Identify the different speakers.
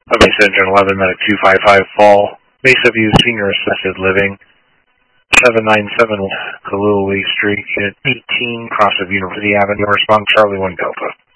Speaker 1: Mesa Engine 11, Medic 255 Fall. Mesa View Senior Assisted Living. 797 Khalil Lee Street, Unit 18, cross of University Avenue. Respond Charlie 1 Delta.